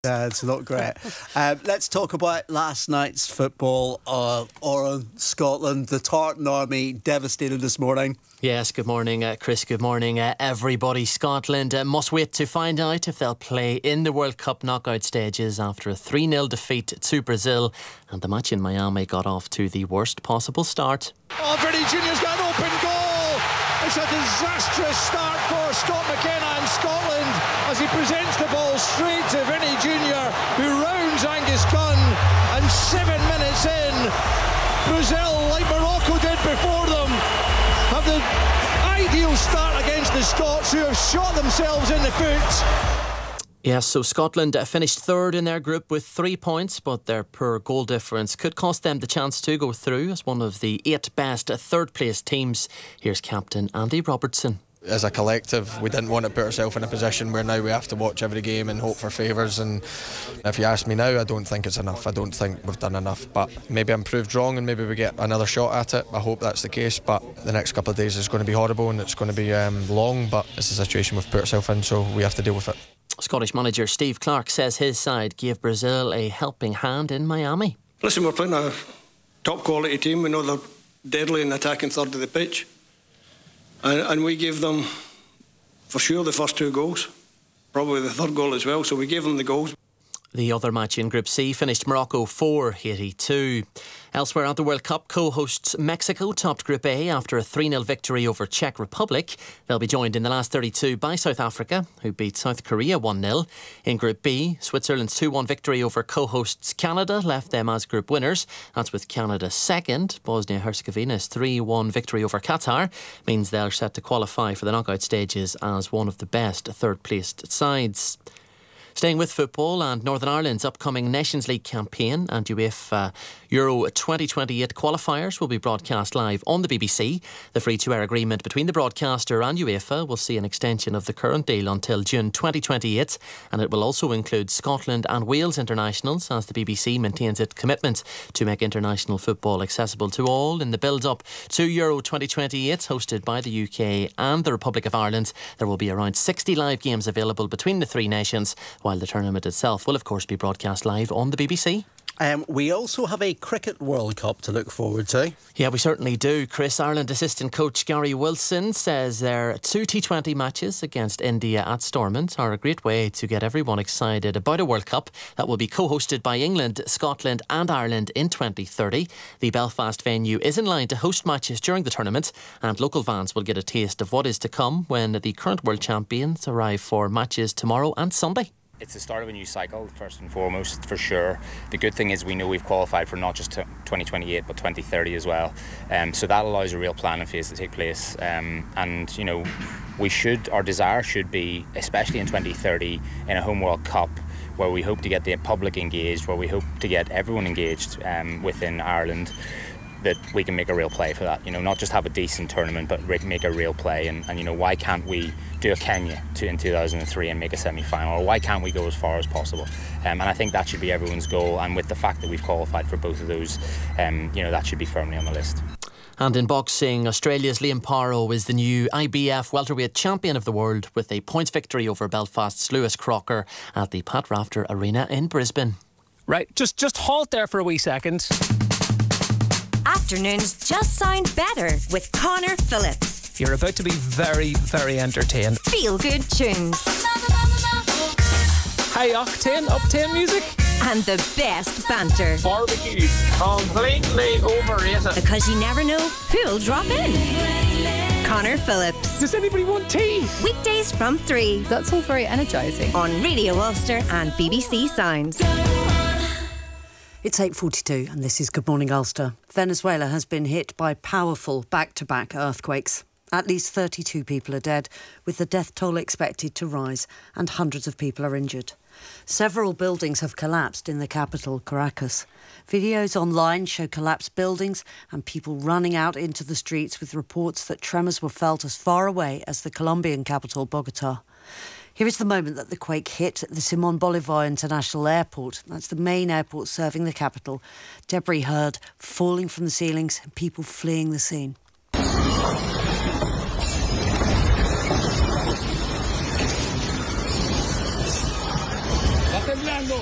Yeah, it's not great. Let's talk about last night's football. Scotland, the Tartan Army devastated this morning. Yes, good morning, Chris. Good morning, everybody. Scotland must wait to find out if they'll play in the World Cup knockout stages after a 3-0 defeat to Brazil. And the match in Miami got off to the worst possible start. Vinnie Junior's got an open goal. It's a disastrous start for Scott McKenna in Scotland as he presents the ball straight to Vinnie Junior, who rounds Angus Gunn. And 7 minutes in, Brazil, like Morocco did before them, have the ideal start against the Scots, who have shot themselves in the foot. Yes, so Scotland finished third in their group with 3 points, but their poor goal difference could cost them the chance to go through as one of the 8 best third-place teams. Here's captain Andy Robertson. As a collective, we didn't want to put ourselves in a position where now we have to watch every game and hope for favours. And if you ask me now, I don't think it's enough. I don't think we've done enough. But maybe I'm proved wrong and maybe we get another shot at it. I hope that's the case. But the next couple of days is going to be horrible and it's going to be long. But it's a situation we've put ourselves in, so we have to deal with it. Scottish manager Steve Clarke says his side gave Brazil a helping hand in Miami. Listen, we're playing a top quality team. We know they're deadly in the attacking third of the pitch. And we gave them, for sure, the first 2 goals. Probably the third goal as well. So we gave them the goals. The other match in Group C finished Morocco 4, Haiti 2. Elsewhere at the World Cup, co-hosts Mexico topped Group A after a 3-0 victory over Czech Republic. They'll be joined in the last 32 by South Africa, who beat South Korea 1-0. In Group B, Switzerland's 2-1 victory over co-hosts Canada left them as group winners. That's with Canada second. Bosnia-Herzegovina's 3-1 victory over Qatar means they're set to qualify for the knockout stages as one of the best third-placed sides. Staying with football and Northern Ireland's upcoming Nations League campaign and UEFA Euro 2028 qualifiers will be broadcast live on the BBC. The free-to-air agreement between the broadcaster and UEFA will see an extension of the current deal until June 2028, and it will also include Scotland and Wales internationals as the BBC maintains its commitment to make international football accessible to all. In the build-up to Euro 2028, hosted by the UK and the Republic of Ireland, there will be around 60 live games available between the three nations, while the tournament itself will of course be broadcast live on the BBC. We also have a Cricket World Cup to look forward to. Yeah, we certainly do, Chris. Ireland assistant coach Gary Wilson says their 2 T20 matches against India at Stormont are a great way to get everyone excited about a World Cup that will be co-hosted by England, Scotland and Ireland in 2030. The Belfast venue is in line to host matches during the tournament, and local fans will get a taste of what is to come when the current world champions arrive for matches tomorrow and Sunday. It's the start of a new cycle, first and foremost, for sure. The good thing is we know we've qualified for not just 2028 but 2030 as well. So that allows a real planning phase to take place. And, you know, our desire should be, especially in 2030, in a home World Cup, where we hope to get the public engaged, where we hope to get everyone engaged within Ireland, that we can make a real play for that. You know, not just have a decent tournament, but make a real play. And you know, why can't we do a Kenya in 2003 and make a semi-final? Or why can't we go as far as possible? And I think that should be everyone's goal. And with the fact that we've qualified for both of those, you know, that should be firmly on the list. And in boxing, Australia's Liam Paro is the new IBF welterweight champion of the world with a points victory over Belfast's Lewis Crocker at the Pat Rafter Arena in Brisbane. Right, just halt there for a wee second. Afternoons just sound better with Connor Phillips. You're about to be very, very entertained. Feel good tunes. High octane music. And the best banter. Barbecue, completely overrated. Because you never know who'll drop in. Connor Phillips. Does anybody want tea? Weekdays from 3. That's all very energising. On Radio Ulster and BBC Sounds. It's 8:42 and this is Good Morning Ulster. Venezuela has been hit by powerful back-to-back earthquakes. At least 32 people are dead, with the death toll expected to rise, and hundreds of people are injured. Several buildings have collapsed in the capital, Caracas. Videos online show collapsed buildings and people running out into the streets, with reports that tremors were felt as far away as the Colombian capital, Bogota. Here is the moment that the quake hit the Simón Bolívar International Airport. That's the main airport serving the capital. Debris heard falling from the ceilings and people fleeing the scene.